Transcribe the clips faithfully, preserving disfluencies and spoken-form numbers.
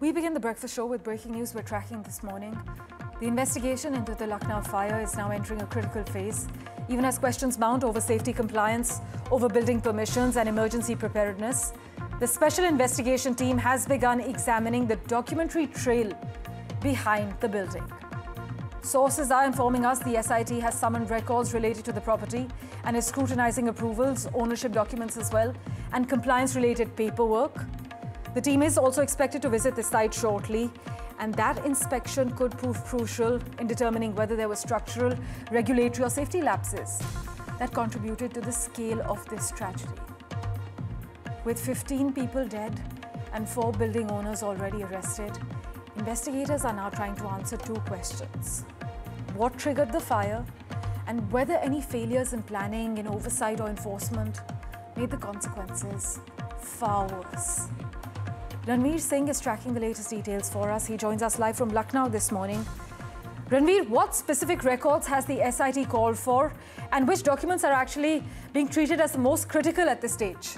We begin the breakfast show with breaking news we're tracking this morning. The investigation into the Lucknow fire is now entering a critical phase, even as questions mount over safety compliance, over building permissions and emergency preparedness. The special investigation team has begun examining the documentary trail behind the building. Sources are informing us the S I T has summoned records related to the property and is scrutinizing approvals, ownership documents as well, and compliance-related paperwork. The team is also expected to visit the site shortly, and that inspection could prove crucial in determining whether there were structural, regulatory or safety lapses that contributed to the scale of this tragedy. With fifteen people dead and four building owners already arrested, investigators are now trying to answer two questions. What triggered the fire, and whether any failures in planning, in oversight or enforcement made the consequences far worse. Ranveer Singh is tracking the latest details for us. He joins us live from Lucknow this morning. Ranveer, what specific records has the S I T called for, and which documents are actually being treated as the most critical at this stage?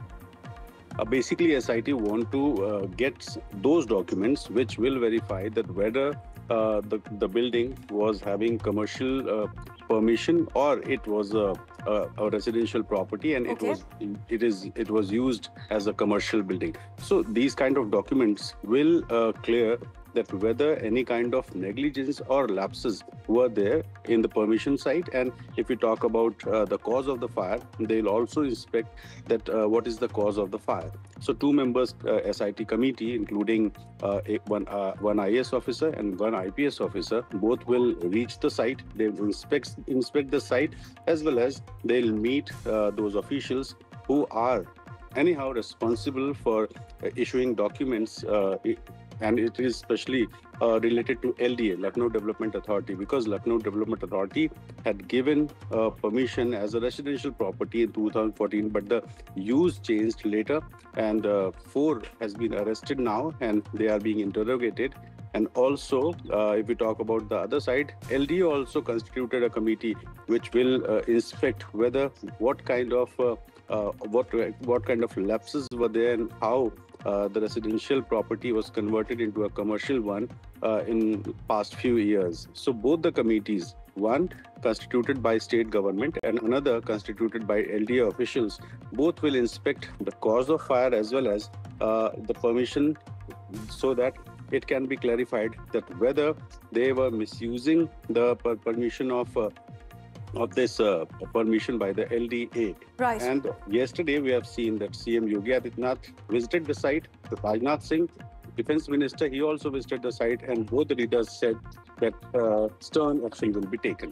Uh, basically, S I T want to uh, get those documents which will verify that whether uh, the, the building was having commercial uh, permission or it was a, a, a residential property and okay. it was it is it was used as a commercial building. So these kind of documents will uh, clear that whether any kind of negligence or lapses were there in the permission site. And if we talk about uh, the cause of the fire, they'll also inspect that uh, what is the cause of the fire. So two members uh, S I T committee, including uh, a, one, uh, one I A S officer and one I P S officer, both will reach the site. They will inspect, inspect the site, as well as they'll meet uh, those officials who are anyhow responsible for uh, issuing documents, uh, and it is especially uh, related to L D A, Lucknow Development Authority, because Lucknow Development Authority had given uh, permission as a residential property in two thousand fourteen, but the use changed later, and uh, four has been arrested now, and they are being interrogated. And also, uh, if we talk about the other side, L D A also constituted a committee which will uh, inspect whether what kind of uh, uh, what what kind of lapses were there and how Uh, the residential property was converted into a commercial one uh, in past few years. So both the committees, one constituted by state government and another constituted by L D A officials, both will inspect the cause of fire as well as uh, the permission, so that it can be clarified that whether they were misusing the per permission of uh, of this uh, permission by the L D A. Right. And yesterday we have seen that C M Yogi Adityanath visited the site. The Rajnath Singh, Defence Minister, he also visited the site, and both the leaders said that uh, stern action will be taken.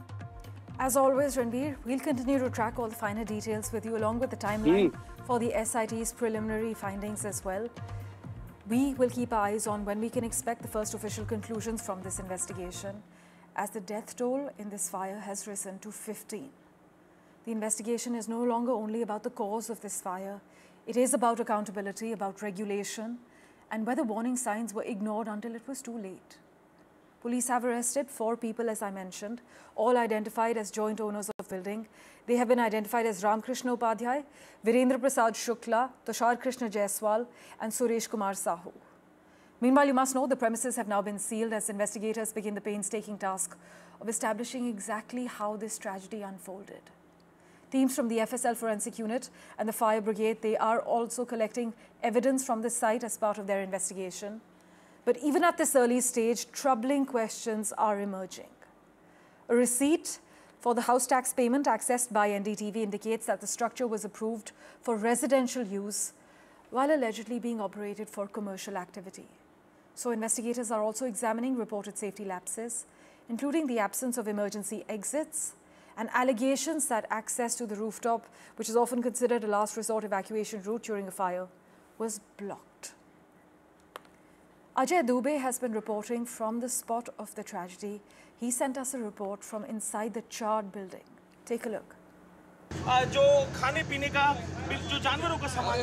As always, Ranveer, we'll continue to track all the finer details with you, along with the timeline mm. for the S I T's preliminary findings as well. We will keep our eyes on when we can expect the first official conclusions from this investigation, as the death toll in this fire has risen to fifteen. The investigation is no longer only about the cause of this fire. It is about accountability, about regulation, and whether warning signs were ignored until it was too late. Police have arrested four people, as I mentioned, all identified as joint owners of the building. They have been identified as Ramkrishna Upadhyay, Virendra Prasad Shukla, Tushar Krishna Jaiswal, and Suresh Kumar Sahu. Meanwhile, you must know the premises have now been sealed as investigators begin the painstaking task of establishing exactly how this tragedy unfolded. Teams from the F S L Forensic Unit and the Fire Brigade, they are also collecting evidence from the site as part of their investigation. But even at this early stage, troubling questions are emerging. A receipt for the house tax payment accessed by N D T V indicates that the structure was approved for residential use while allegedly being operated for commercial activity. So investigators are also examining reported safety lapses, including the absence of emergency exits and allegations that access to the rooftop, which is often considered a last resort evacuation route during a fire, was blocked. Ajay Dubey has been reporting from the spot of the tragedy. He sent us a report from inside the charred building. Take a look. जो खाने पीने का जो जानवरों का सामान